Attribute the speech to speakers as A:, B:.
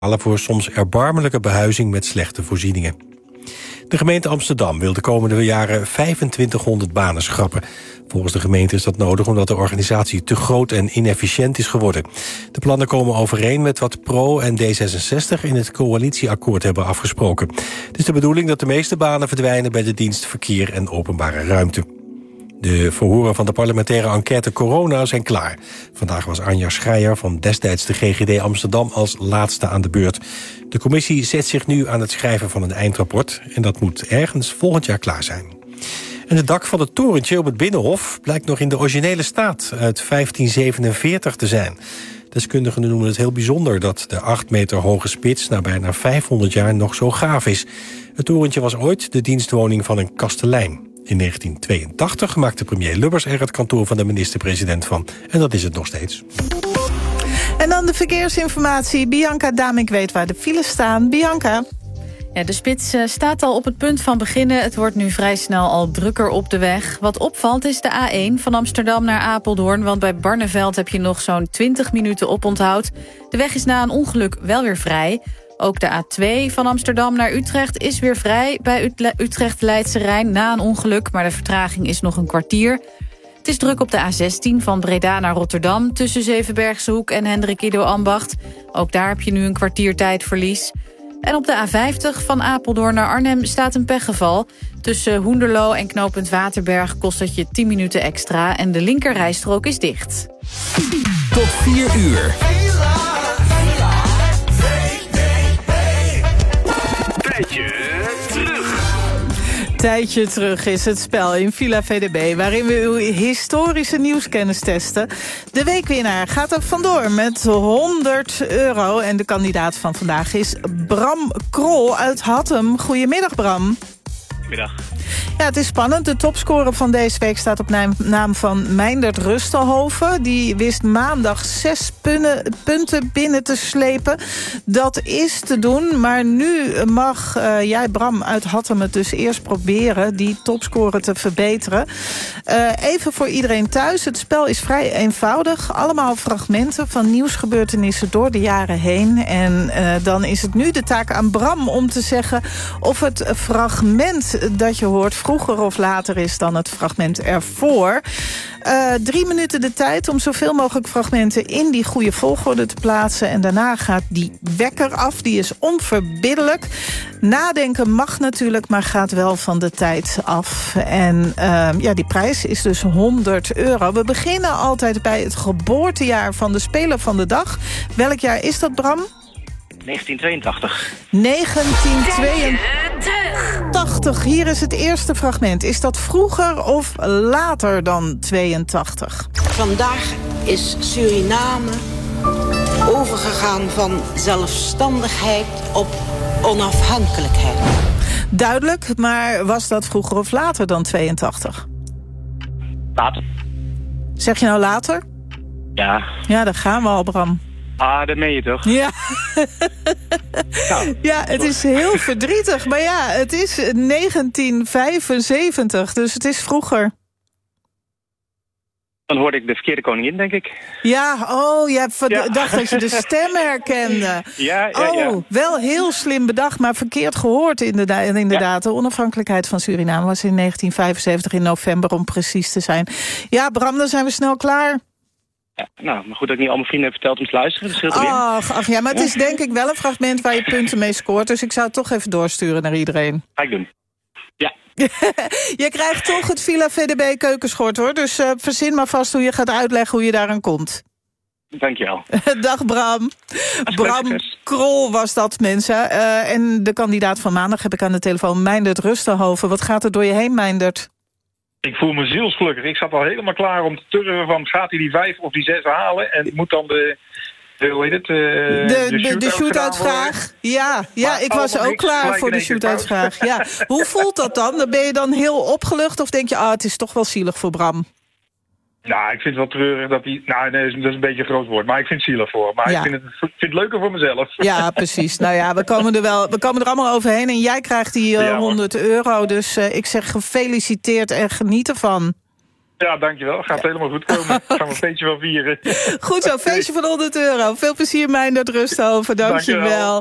A: voor soms erbarmelijke behuizing met slechte voorzieningen. De gemeente Amsterdam wil de komende jaren 2500 banen schrappen. Volgens de gemeente is dat nodig omdat de organisatie te groot en inefficiënt is geworden. De plannen komen overeen met wat Pro en D66 in het coalitieakkoord hebben afgesproken. Het is de bedoeling dat de meeste banen verdwijnen bij de dienst Verkeer en Openbare Ruimte. De verhoren van de parlementaire enquête Corona zijn klaar. Vandaag was Anja Schreier van destijds de GGD Amsterdam als laatste aan de beurt. De commissie zet zich nu aan het schrijven van een eindrapport en dat moet ergens volgend jaar klaar zijn. En het dak van het torentje op het Binnenhof blijkt nog in de originele staat uit 1547 te zijn. Deskundigen noemen het heel bijzonder dat de 8 meter hoge spits na bijna 500 jaar nog zo gaaf is. Het torentje was ooit de dienstwoning van een kastelein. In 1982 maakte premier Lubbers er het kantoor van de minister-president van. En dat is het nog steeds.
B: En dan de verkeersinformatie. Bianca Damink weet waar de files staan. Bianca.
C: Ja, de spits staat al op het punt van beginnen. Het wordt nu vrij snel al drukker op de weg. Wat opvalt is de A1 van Amsterdam naar Apeldoorn. Want bij Barneveld heb je nog zo'n 20 minuten oponthoud. De weg is na een ongeluk wel weer vrij. Ook de A2 van Amsterdam naar Utrecht is weer vrij bij Utrecht-Leidse Rijn na een ongeluk, maar de vertraging is nog een kwartier. Het is druk op de A16 van Breda naar Rotterdam tussen Zevenbergse Hoek en Hendrik Ido Ambacht. Ook daar heb je nu een kwartier tijdverlies. En op de A50 van Apeldoorn naar Arnhem staat een pechgeval. Tussen Hoenderloo en knooppunt Waterberg kost het je 10 minuten extra en de linkerrijstrook is dicht.
D: Tot 4 uur.
B: Tijdje terug is het spel in Villa VDB, waarin we uw historische nieuwskennis testen. De weekwinnaar gaat er vandoor met €100. En de kandidaat van vandaag is Bram Krol uit Hattem. Goedemiddag, Bram.
E: Goedemiddag.
B: Ja, het is spannend. De topscorer van deze week staat op naam van Meindert Rustelhoven. Die wist maandag 6 punten binnen te slepen. Dat is te doen, maar nu mag jij, Bram, uit Hattem het dus eerst proberen die topscorer te verbeteren. Even voor iedereen thuis. Het spel is vrij eenvoudig. Allemaal fragmenten van nieuwsgebeurtenissen door de jaren heen. En dan is het nu de taak aan Bram om te zeggen of het fragment dat je hoort vroeger of later is dan het fragment ervoor. 3 minuten de tijd om zoveel mogelijk fragmenten in die goede volgorde te plaatsen. En daarna gaat die wekker af. Die is onverbiddelijk. Nadenken mag natuurlijk, maar gaat wel van de tijd af. En die prijs is dus €100. We beginnen altijd bij het geboortejaar van de speler van de dag. Welk jaar is dat, Bram?
E: 1982.
B: 1982. Hier is het eerste fragment. Is dat vroeger of later dan 82?
F: Vandaag is Suriname overgegaan van zelfstandigheid op onafhankelijkheid.
B: Duidelijk, maar was dat vroeger of later dan 82?
E: Later.
B: Zeg je nou later?
E: Ja.
B: Ja, daar gaan we al, Bram.
E: Ah, dat meen je toch?
B: Ja.
E: Nou,
B: ja, het is heel verdrietig. Maar ja, het is 1975, dus het is vroeger.
E: Dan hoorde ik de verkeerde koningin, denk ik.
B: Ja, je dacht dat je de stem herkende.
E: Ja.
B: Wel heel slim bedacht, maar verkeerd gehoord inderdaad. De onafhankelijkheid van Suriname was in 1975 in november, om precies te zijn. Ja, Bram, dan zijn we snel klaar.
E: Ja, nou, maar goed dat ik niet al mijn vrienden heb verteld om te luisteren. Dat scheelt
B: Ach, ja, maar het is denk ik wel een fragment waar je punten mee scoort. Dus ik zou het toch even doorsturen naar iedereen.
E: Ga ik doen. Ja.
B: Je krijgt toch het Villa VDB keukenschort, hoor. Dus verzin maar vast hoe je gaat uitleggen hoe je daaraan komt.
E: Dankjewel.
B: Dag, Bram. Bram Krol was dat, mensen. En de kandidaat van maandag heb ik aan de telefoon, Meindert Rustelhoven. Wat gaat er door je heen, Meindert?
G: Ik voel me zielsgelukkig. Ik zat al helemaal klaar om te turven van gaat hij die 5 of die 6 halen. En moet dan de
B: shoot-out vraag. Ja, ik was ook klaar voor de shoot-out vraag. Ja. Hoe voelt dat dan? Ben je dan heel opgelucht of denk je, het is toch wel zielig voor Bram?
G: Nou, ik vind het wel treurig dat hij... Nou, nee, dat is een beetje een groot woord. Maar ik vind het zielig voor. Maar ik vind het leuker voor mezelf.
B: Ja, precies. Nou ja, we komen er allemaal overheen. En jij krijgt die €100. Dus ik zeg gefeliciteerd en geniet ervan.
G: Ja, dankjewel. Gaat helemaal goed komen. Gaan we een feestje wel vieren.
B: Goed zo, feestje van €100. Veel plezier, Meindert Rusthoven. Dankjewel.